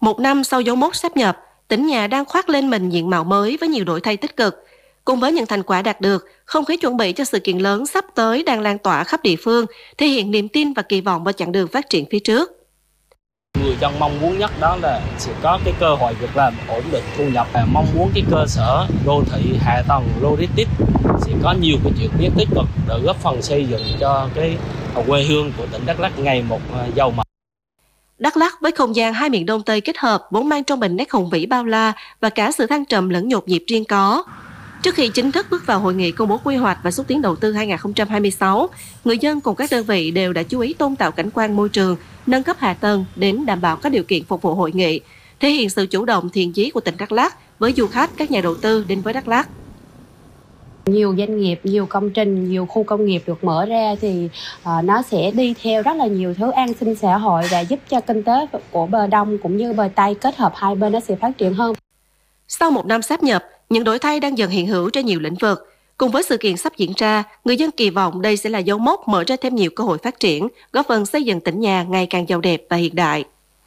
Một năm sau dấu mốc sáp nhập, tỉnh nhà đang khoác lên mình diện mạo mới với nhiều đổi thay tích cực. Cùng với những thành quả đạt được, không khí chuẩn bị cho sự kiện lớn sắp tới đang lan tỏa khắp địa phương, thể hiện niềm tin và kỳ vọng vào chặng đường phát triển phía trước. Người dân mong muốn nhất đó là sẽ có cái cơ hội việc làm ổn định thu nhập, mong muốn cái cơ sở đô thị hạ tầng logistics sẽ có nhiều cái chuyển biến tích cực để góp phần xây dựng cho cái quê hương của tỉnh Đắk Lắk ngày một giàu mạnh. Đắk Lắk với không gian hai miền Đông Tây kết hợp vốn mang trong mình nét hùng vĩ bao la và cả sự thăng trầm lẫn nhộn nhịp riêng có. Trước khi chính thức bước vào hội nghị công bố quy hoạch và xúc tiến đầu tư 2026, người dân cùng các đơn vị đều đã chú ý tôn tạo cảnh quan môi trường, nâng cấp hạ tầng đến đảm bảo các điều kiện phục vụ hội nghị, thể hiện sự chủ động thiện chí của tỉnh Đắk Lắk với du khách, các nhà đầu tư đến với Đắk Lắk. Nhiều doanh nghiệp, nhiều công trình, nhiều khu công nghiệp được mở ra thì nó sẽ đi theo rất là nhiều thứ an sinh xã hội và giúp cho kinh tế của bờ Đông cũng như bờ Tây kết hợp hai bên nó sẽ phát triển hơn. Sau một năm sáp nhập, những đổi thay đang dần hiện hữu trên nhiều lĩnh vực. Cùng với sự kiện sắp diễn ra, người dân kỳ vọng đây sẽ là dấu mốc mở ra thêm nhiều cơ hội phát triển, góp phần xây dựng tỉnh nhà ngày càng giàu đẹp và hiện đại.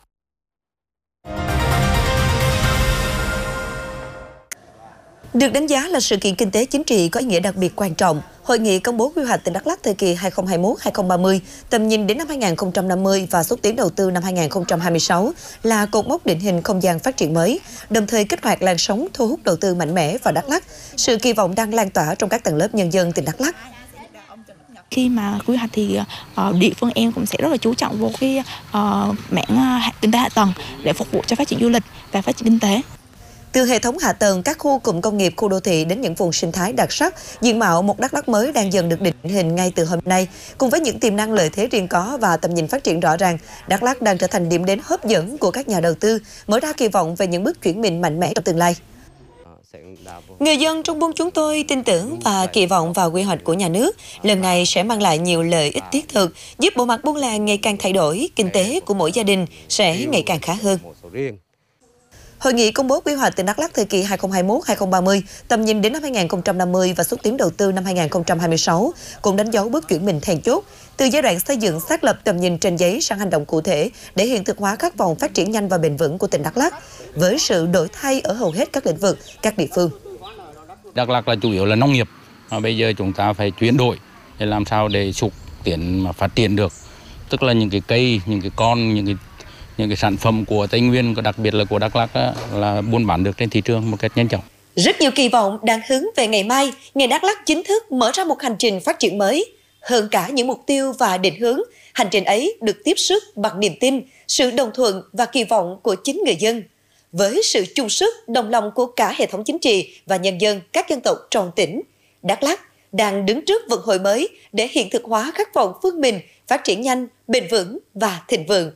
Được đánh giá là sự kiện kinh tế chính trị có ý nghĩa đặc biệt quan trọng, Hội nghị công bố quy hoạch tỉnh Đắk Lắk thời kỳ 2021-2030, tầm nhìn đến năm 2050 và xúc tiến đầu tư năm 2026 là cột mốc định hình không gian phát triển mới, đồng thời kích hoạt làn sóng thu hút đầu tư mạnh mẽ vào Đắk Lắk. Sự kỳ vọng đang lan tỏa trong các tầng lớp nhân dân tỉnh Đắk Lắk. Khi mà quy hoạch thì địa phương em cũng sẽ rất là chú trọng vô cái mảng kinh tế hạ tầng để phục vụ cho phát triển du lịch và phát triển kinh tế. Từ hệ thống hạ tầng, các khu cụm công nghiệp, khu đô thị đến những vùng sinh thái đặc sắc, diện mạo một Đắk Lắk mới đang dần được định hình ngay từ hôm nay. Cùng với những tiềm năng lợi thế riêng có và tầm nhìn phát triển rõ ràng, Đắk Lắk đang trở thành điểm đến hấp dẫn của các nhà đầu tư, mở ra kỳ vọng về những bước chuyển mình mạnh mẽ trong tương lai. Người dân trong buôn chúng tôi tin tưởng và kỳ vọng vào quy hoạch của nhà nước. Lần này sẽ mang lại nhiều lợi ích thiết thực, giúp bộ mặt buôn làng ngày càng thay đổi, kinh tế của mỗi gia đình sẽ ngày càng khá hơn. Hội nghị công bố quy hoạch tỉnh Đắk Lắk thời kỳ 2021-2030, tầm nhìn đến năm 2050 và xúc tiến đầu tư năm 2026 cũng đánh dấu bước chuyển mình then chốt, từ giai đoạn xây dựng xác lập tầm nhìn trên giấy sang hành động cụ thể để hiện thực hóa khát vọng phát triển nhanh và bền vững của tỉnh Đắk Lắk, với sự đổi thay ở hầu hết các lĩnh vực, các địa phương. Đắk Lắk là chủ yếu là nông nghiệp, bây giờ chúng ta phải chuyển đổi để làm sao để xúc tiến mà phát triển được, tức là những cái cây, những cái con, những cái sản phẩm của Tây Nguyên, đặc biệt là của Đắk Lắk là buôn bán được trên thị trường một cách nhanh chóng. Rất nhiều kỳ vọng đang hướng về ngày mai, ngày Đắk Lắk chính thức mở ra một hành trình phát triển mới. Hơn cả những mục tiêu và định hướng, hành trình ấy được tiếp sức bằng niềm tin, sự đồng thuận và kỳ vọng của chính người dân. Với sự chung sức, đồng lòng của cả hệ thống chính trị và nhân dân các dân tộc trong tỉnh, Đắk Lắk đang đứng trước vận hội mới để hiện thực hóa khát vọng vươn mình, phát triển nhanh, bền vững và thịnh vượng.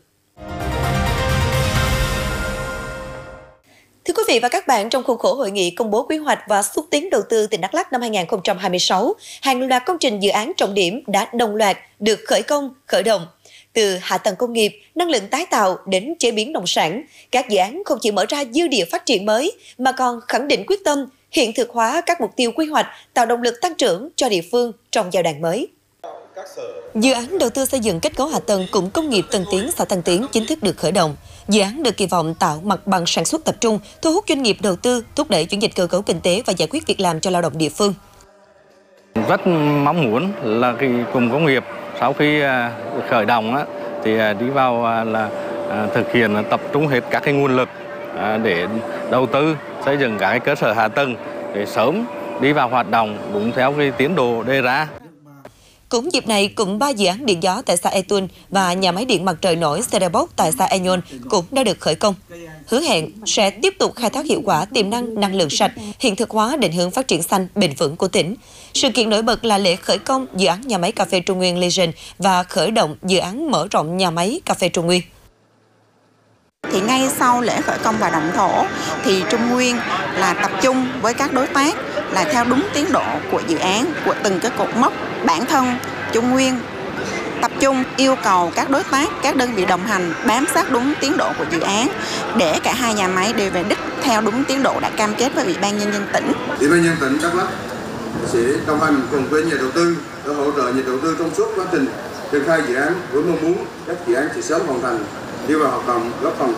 Thưa quý vị và các bạn, trong khuôn khổ hội nghị công bố quy hoạch và xúc tiến đầu tư tỉnh Đắk Lắk năm 2026, hàng loạt công trình dự án trọng điểm đã đồng loạt được khởi công, khởi động. Từ hạ tầng công nghiệp, năng lượng tái tạo đến chế biến nông sản, các dự án không chỉ mở ra dư địa phát triển mới mà còn khẳng định quyết tâm hiện thực hóa các mục tiêu quy hoạch, tạo động lực tăng trưởng cho địa phương trong giai đoạn mới. Dự án đầu tư xây dựng kết cấu hạ tầng cụm công nghiệp Tân Tiến, xã Tân Tiến chính thức được khởi động. Dự án được kỳ vọng tạo mặt bằng sản xuất tập trung, thu hút doanh nghiệp đầu tư, thúc đẩy chuyển dịch cơ cấu kinh tế và giải quyết việc làm cho lao động địa phương. Rất mong muốn là cái cụm công nghiệp sau khi khởi động thì đi vào là thực hiện tập trung hết các cái nguồn lực để đầu tư xây dựng các cái cơ sở hạ tầng để sớm đi vào hoạt động đúng theo cái tiến độ đề ra. Cũng dịp này, cụm 3 dự án điện gió tại xã Etun và nhà máy điện mặt trời nổi Serabok tại xã Enyon cũng đã được khởi công. Hứa hẹn sẽ tiếp tục khai thác hiệu quả tiềm năng năng lượng sạch, hiện thực hóa định hướng phát triển xanh bền vững của tỉnh. Sự kiện nổi bật là lễ khởi công dự án nhà máy cà phê Trung Nguyên Legend và khởi động dự án mở rộng nhà máy cà phê Trung Nguyên. Thì ngay sau lễ khởi công và động thổ thì Trung Nguyên là tập trung với các đối tác là theo đúng tiến độ của dự án, của từng cái cột mốc. Bản thân Trung Nguyên tập trung yêu cầu các đối tác, các đơn vị đồng hành bám sát đúng tiến độ của dự án để cả hai nhà máy đều về đích theo đúng tiến độ đã cam kết với Ủy ban Nhân dân tỉnh. Ủy ban nhân dân tỉnh Đắk Lắk sẽ đồng hành cùng với nhà đầu tư để hỗ trợ nhà đầu tư trong suốt quá trình triển khai dự án với mong muốn các dự án sẽ sớm hoàn thành, đi vào hoạt động, góp phần